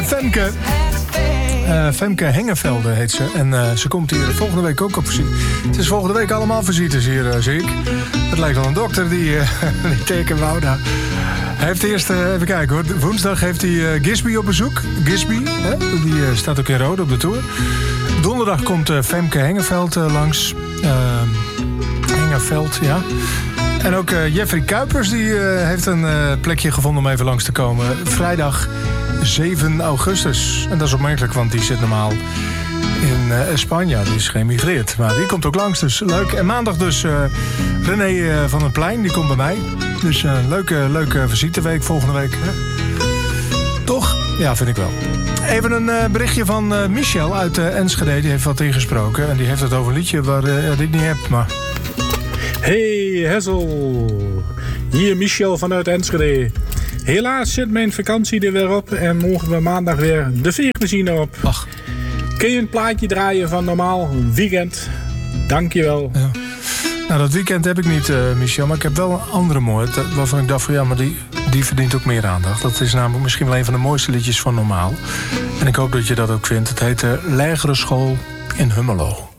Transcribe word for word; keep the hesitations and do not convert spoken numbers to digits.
Femke. Uh, Femke Hengevelde heet ze. En uh, ze komt hier volgende week ook op visite. Het is volgende week allemaal visites hier, uh, zie ik. Het lijkt wel een dokter die, uh, die teken wou daar. Hij heeft eerst, uh, even kijken hoor. Woensdag heeft hij uh, Gisby op bezoek. Gisby, hè? Die uh, staat ook in rode op de tour. Donderdag komt uh, Femke Hengeveld uh, langs. Uh, Hengeveld, ja. En ook uh, Jeffrey Kuipers die uh, heeft een uh, plekje gevonden om even langs te komen. Vrijdag zeven augustus. En dat is opmerkelijk, want die zit normaal in uh, Spanje. Die is geëmigreerd. Maar die komt ook langs, dus leuk. En maandag dus uh, René uh, van den Plein, die komt bij mij. Dus een uh, leuke, leuke visiteweek volgende week. Hè? Toch? Ja, vind ik wel. Even een uh, berichtje van uh, Michel uit uh, Enschede. Die heeft wat ingesproken. En die heeft het over een liedje waar uh, die ik niet heb, maar... Hey Hessel, hier Michel vanuit Enschede. Helaas zit mijn vakantie er weer op en mogen we maandag weer de veermachine op. Ach. Kun je een plaatje draaien van normaal weekend? Dankjewel. Ja. Nou, dat weekend heb ik niet, uh, Michel, maar ik heb wel een andere mooie waarvan ik dacht van ja, maar die, die verdient ook meer aandacht. Dat is namelijk misschien wel een van de mooiste liedjes van normaal. En ik hoop dat je dat ook vindt. Het heet uh, Lagere School in Hummelo.